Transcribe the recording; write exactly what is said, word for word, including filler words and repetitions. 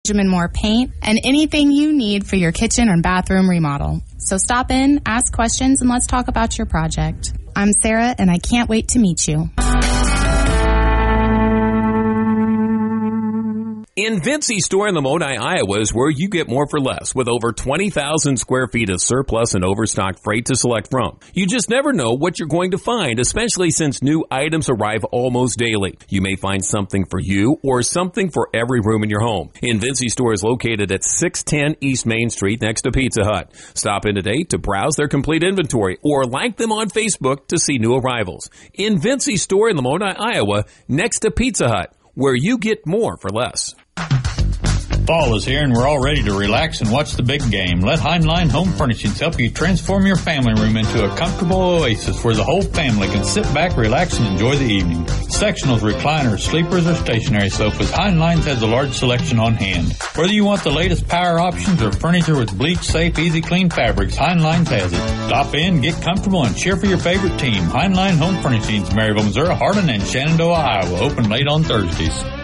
Benjamin Moore Paint, and anything you need for your kitchen and bathroom remodel. So stop in, ask questions, and let's talk about your project. I'm Sarah, and I can't wait to meet you. In Vince's store in Lamoni, Iowa is where you get more for less, with over twenty thousand square feet of surplus and overstock freight to select from. You just never know what you're going to find, especially since new items arrive almost daily. You may find something for you or something for every room in your home. In Vince's store is located at six ten East Main Street next to Pizza Hut. Stop in today to browse their complete inventory or like them on Facebook to see new arrivals. In Vince's store in Lamoni, Iowa, next to Pizza Hut, where you get more for less. Fall is here and we're all ready to relax and watch the big game. Let Heinlein Home Furnishings help you transform your family room into a comfortable oasis where the whole family can sit back, relax, and enjoy the evening. Sectionals, recliners, sleepers, or stationary sofas, Heinlein's has a large selection on hand. Whether you want the latest power options or furniture with bleach-safe, easy-clean fabrics, Heinlein's has it. Stop in, get comfortable, and cheer for your favorite team. Heinlein Home Furnishings, Maryville, Missouri, Hardin, and Shenandoah, Iowa. Open late on Thursdays.